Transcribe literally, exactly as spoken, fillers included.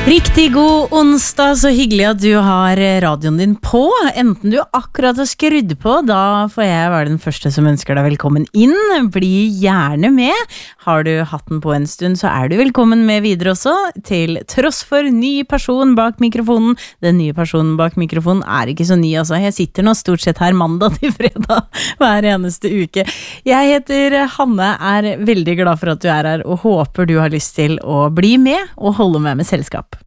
Riktig god onsdag, så hyggelig at du har radioen din på. Enten du akkurat har skrudd på, da får jeg være den første som ønsker deg velkommen inn. Bli gjerne med. Har du hatt den på en stund, så er du velkommen med videre også. Til tross for ny person bak mikrofonen. Den nye personen bak mikrofonen er ikke så ny, altså. Jeg sitter nå stort sett her mandag til fredag hver eneste uke. Jeg heter Hanne, er veldig glad for at du er her, og håper du har lyst til å bli med og holde med med selskap.